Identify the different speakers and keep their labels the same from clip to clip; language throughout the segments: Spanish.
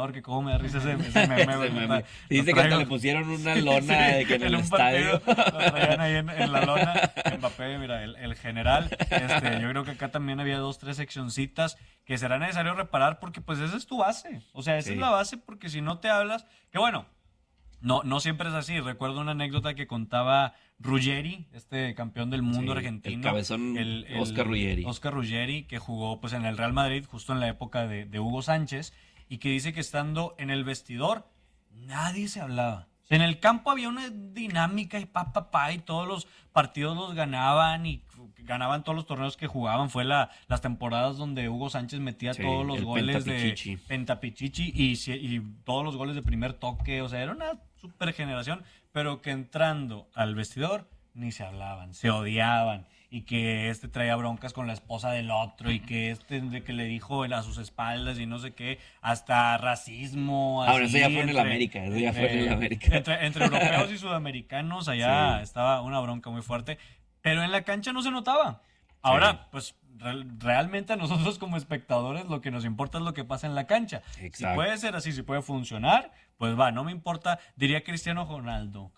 Speaker 1: jugador que cómo me da risa ese meme, güey.
Speaker 2: Dice que hasta le pusieron una lona de que en el estadio.
Speaker 1: Lo traían ahí en la lona. Mbappé, mira, el general. Yo creo que acá también había 2-3 seccioncitas que será necesario reparar porque pues esa es tu base. O sea, esa es la base porque si no te hablas, que bueno, no siempre es así. Recuerdo una anécdota que contaba Ruggeri, campeón del mundo argentino.
Speaker 2: El cabezón Oscar Ruggeri.
Speaker 1: Oscar Ruggeri, que jugó pues en el Real Madrid justo en la época de Hugo Sánchez y que dice que estando en el vestidor nadie se hablaba. En el campo había una dinámica y y todos los partidos los ganaban y ganaban todos los torneos que jugaban. Fue las temporadas donde Hugo Sánchez metía todos los goles de Pentapichichi y todos los goles de primer toque. O sea, era una super generación, pero que entrando al vestidor ni se hablaban, se odiaban. Y que traía broncas con la esposa del otro y que de que le dijo a sus espaldas y no sé qué, hasta racismo.
Speaker 2: Ahora, eso ya fue en el América,
Speaker 1: Entre europeos y sudamericanos, allá estaba una bronca muy fuerte, pero en la cancha no se notaba. Ahora, pues realmente a nosotros como espectadores lo que nos importa es lo que pasa en la cancha. Exacto. Si puede ser así, si puede funcionar, pues va, no me importa. Diría Cristiano Ronaldo,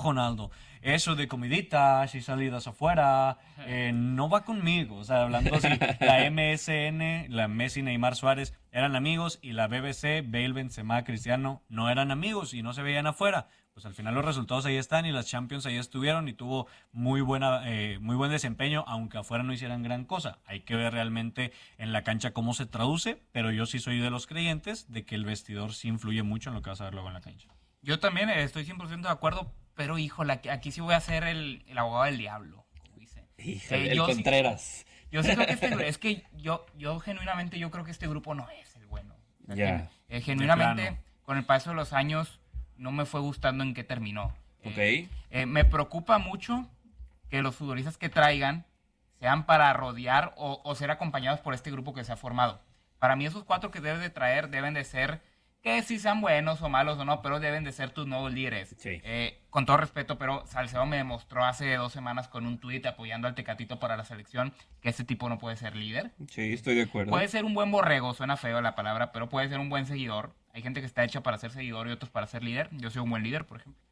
Speaker 1: eso de comiditas y salidas afuera, no va conmigo. O sea, hablando así, la MSN, la Messi, Neymar, Suárez, eran amigos y la BBC, Bale, Benzema, Cristiano, no eran amigos y no se veían afuera. Pues al final los resultados ahí están y las Champions ahí estuvieron y tuvo muy buen desempeño, aunque afuera no hicieran gran cosa. Hay que ver realmente en la cancha cómo se traduce, pero yo sí soy de los creyentes de que el vestidor sí influye mucho en lo que vas a ver luego en la cancha.
Speaker 3: Yo también estoy 100% de acuerdo, pero híjole, aquí sí voy a ser el abogado del diablo, como dice.
Speaker 2: El Contreras.
Speaker 3: Yo sí creo que es que yo genuinamente yo creo que este grupo no es el bueno. O sea, genuinamente, con el paso de los años, no me fue gustando en qué terminó. Me preocupa mucho que los futbolistas que traigan sean para rodear o ser acompañados por este grupo que se ha formado. Para mí esos 4 que debes de traer deben de ser, que si sean buenos o malos o no, pero deben de ser tus nuevos líderes. Sí. Con todo respeto, pero Salcedo me demostró hace 2 semanas con un tuit apoyando al Tecatito para la selección que ese tipo no puede ser líder.
Speaker 2: Sí, estoy de acuerdo.
Speaker 3: Puede ser un buen borrego, suena feo la palabra, pero puede ser un buen seguidor. Hay gente que está hecha para ser seguidor y otros para ser líder. Yo soy un buen líder, por ejemplo.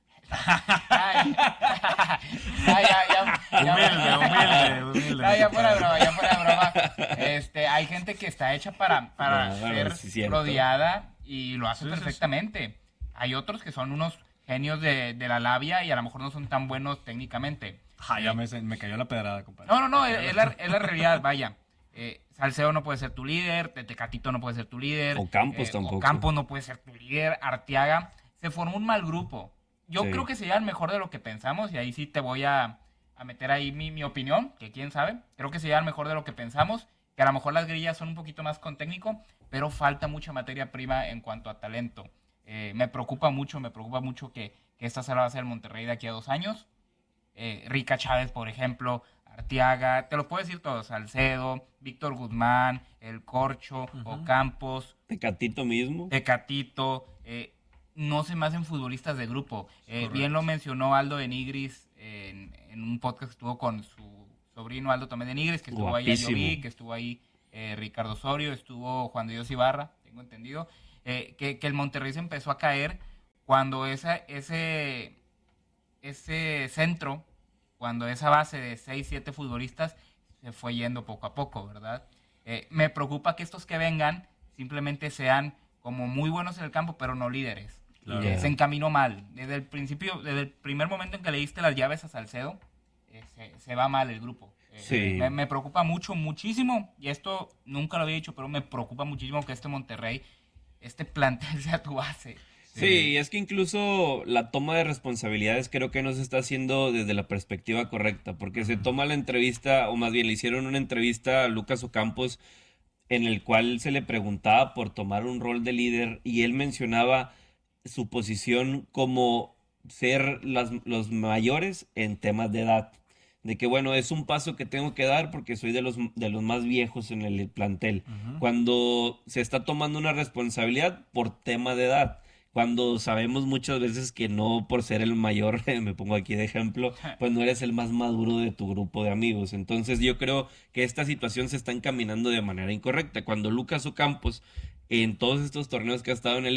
Speaker 3: Humilde. Ya fuera de broma. Hay gente que está hecha para ser rodeada y lo hace perfectamente. Sí. Hay otros que son unos genios de la labia y a lo mejor no son tan buenos técnicamente.
Speaker 1: Ya me cayó la pedrada, compadre.
Speaker 3: No, es la realidad, vaya. Salcedo no puede ser tu líder, Tecatito no puede ser tu líder.
Speaker 2: O Campos tampoco.
Speaker 3: O Campos no puede ser tu líder, Arteaga. Se formó un mal grupo. Yo creo que sería el mejor de lo que pensamos y ahí sí te voy a meter ahí mi opinión, que quién sabe. Creo que sería el mejor de lo que pensamos, que a lo mejor las grillas son un poquito más con técnico, pero falta mucha materia prima en cuanto a talento. Me preocupa mucho que esta sea la base del Monterrey de aquí a 2 años. Rica Chávez, por ejemplo, Arteaga, te los puedo decir todos, Salcedo, Víctor Guzmán, El Corcho, Ocampos.
Speaker 2: Tecatito mismo.
Speaker 3: No se me hacen futbolistas de grupo. Bien lo mencionó Aldo de Nigris en un podcast que estuvo con su sobrino Aldo también de Nigris, que estuvo
Speaker 2: Guapísimo.
Speaker 3: ahí Ayoví, que estuvo ahí Ricardo Osorio, estuvo Juan de Dios Ibarra, tengo entendido, que el Monterrey se empezó a caer cuando ese centro, cuando esa base de 6-7 futbolistas se fue yendo poco a poco, ¿verdad? Me preocupa que estos que vengan simplemente sean como muy buenos en el campo, pero no líderes. Claro. Se encaminó mal. Desde el primer momento en que le diste las llaves a Salcedo, se va mal el grupo. Me preocupa muchísimo, y esto nunca lo había dicho, pero me preocupa muchísimo que Monterrey, plantel sea tu base.
Speaker 2: Sí, es que incluso la toma de responsabilidades creo que no se está haciendo desde la perspectiva correcta, porque se toma la entrevista, o más bien le hicieron una entrevista a Lucas Ocampos, en el cual se le preguntaba por tomar un rol de líder, y él mencionaba su posición como ser los mayores en temas de edad. De que bueno, es un paso que tengo que dar porque soy de los más viejos en el plantel. Cuando se está tomando una responsabilidad por tema de edad. Cuando sabemos muchas veces que no por ser el mayor, me pongo aquí de ejemplo, pues no eres el más maduro de tu grupo de amigos. Entonces yo creo que esta situación se está encaminando de manera incorrecta. Cuando Lucas Ocampos, en todos estos torneos que ha estado en el